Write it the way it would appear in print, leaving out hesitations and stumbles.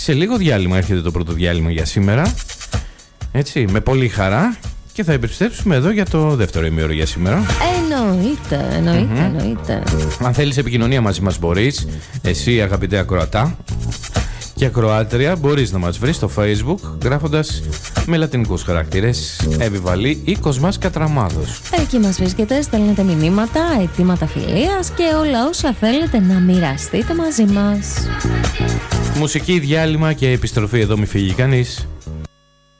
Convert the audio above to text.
Σε λίγο διάλειμμα έρχεται το πρώτο διάλειμμα για σήμερα. Έτσι, με πολύ χαρά. Και θα επιστρέψουμε εδώ για το δεύτερο ημίωρο για σήμερα. Εννοείται. Αν θέλεις επικοινωνία μαζί μας μπορείς. Εσύ αγαπητέ ακροατά και ακροάτρια μπορείς να μας βρεις στο Facebook γράφοντας με λατινικούς χαρακτήρες Εβιβαλή ή Κοσμάς Κατραμάδος. Εκεί μας βρίσκεται, στέλνετε μηνύματα, αιτήματα φιλίας και όλα όσα θέλετε να μοιραστείτε μαζί μας. Μουσική, διάλειμμα και επιστροφή εδώ, μη φύγει κανείς.